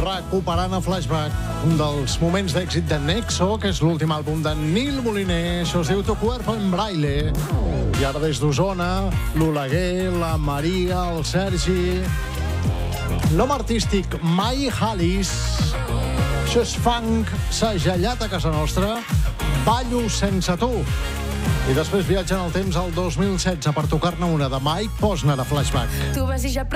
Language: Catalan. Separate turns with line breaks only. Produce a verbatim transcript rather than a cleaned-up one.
recuperant a Flashback un dels moments d'èxit de Nexo, que és l'últim àlbum de Nil Moliner. Això es diu Tu cuerpo en braille. I ara des d'Osona, l'Oleguer, la Maria, el Sergi... Nom artístic, Mai Halis. Això és funk segellat a casa nostra. Ballo sense tu. I després viatgen el temps al dos mil setze per tocar-ne una de Mike Posner a Flashback.
Tu vas i ja